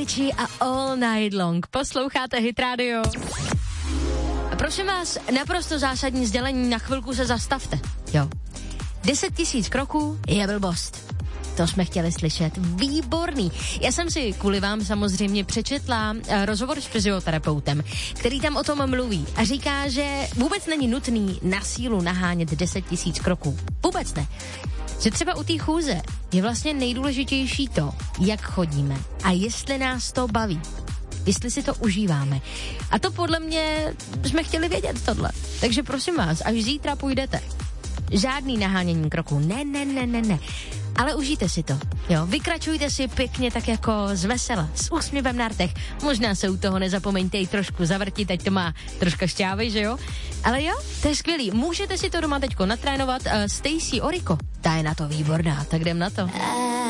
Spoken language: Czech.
Avicii a All Night Long. Posloucháte Hit Radio. A prosím vás, naprosto zásadní sdělení, na chvilku se zastavte. Jo. 10 000 kroků je blbost. To jsme chtěli slyšet. Výborný. Já jsem si kvůli vám samozřejmě přečetla rozhovor s fyzioterapeutem, který tam o tom mluví a říká, že vůbec není nutný na sílu nahánět 10 000 kroků. Vůbec ne. Že třeba u té chůze je vlastně nejdůležitější to, jak chodíme a jestli nás to baví. Jestli si to užíváme. A to podle mě jsme chtěli vědět tohle. Takže prosím vás, až zítra půjdete. Žádný nahánění kroků. Ne. Ale užijte si to, jo. Vykračujte si pěkně tak jako z vesela, s úsměvem na rtech. Možná se u toho nezapomeňte i trošku zavrtit, ať to má troška šťávy, že jo. Ale jo, to je skvělý. Můžete si to doma teďko natrénovat. Stacey Oriko, ta je na to výborná, tak jdem na to.